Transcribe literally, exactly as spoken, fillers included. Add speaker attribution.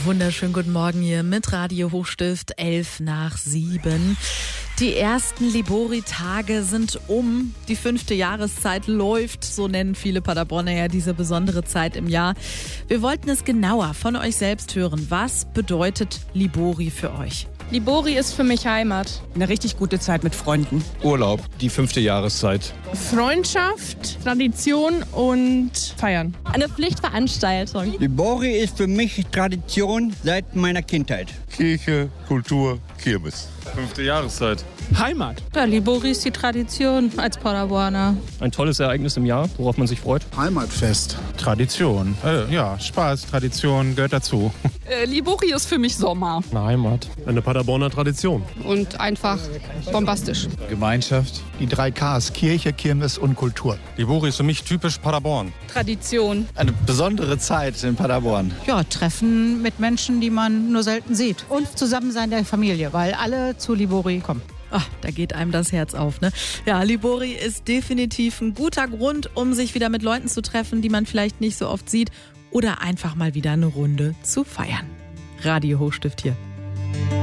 Speaker 1: Wunderschönen guten Morgen hier mit Radio Hochstift, elf nach sieben. Die ersten Libori-Tage sind um. Die fünfte Jahreszeit läuft, so nennen viele Paderborner ja diese besondere Zeit im Jahr. Wir wollten es genauer von euch selbst hören. Was bedeutet Libori für euch?
Speaker 2: Libori ist für mich Heimat.
Speaker 3: Eine richtig gute Zeit mit Freunden.
Speaker 4: Urlaub, die fünfte Jahreszeit.
Speaker 2: Freundschaft, Tradition und Feiern.
Speaker 5: Eine Pflichtveranstaltung.
Speaker 6: Libori ist für mich Tradition seit meiner Kindheit.
Speaker 7: Kirche, Kultur, Kirmes.
Speaker 4: Fünfte Jahreszeit.
Speaker 2: Heimat.
Speaker 8: Ja, Libori ist die Tradition als Paderborner.
Speaker 9: Ein tolles Ereignis im Jahr, worauf man sich freut.
Speaker 10: Heimatfest. Tradition. Äh, ja, Spaß, Tradition gehört dazu.
Speaker 11: Äh, Libori ist für mich Sommer.
Speaker 9: Eine Heimat.
Speaker 4: Eine Paderborner Tradition.
Speaker 11: Und einfach bombastisch.
Speaker 10: Gemeinschaft.
Speaker 12: Die drei Ks, Kirche, Kirmes und Kultur.
Speaker 4: Libori ist für mich typisch Paderborn.
Speaker 2: Tradition.
Speaker 13: Eine besondere Zeit in Paderborn.
Speaker 14: Ja, Treffen mit Menschen, die man nur selten sieht. Und Zusammensein der Familie, weil alle zu Libori kommen.
Speaker 1: Ach, da geht einem das Herz auf, ne? Ja, Libori ist definitiv ein guter Grund, um sich wieder mit Leuten zu treffen, die man vielleicht nicht so oft sieht, oder einfach mal wieder eine Runde zu feiern. Radio Hochstift hier.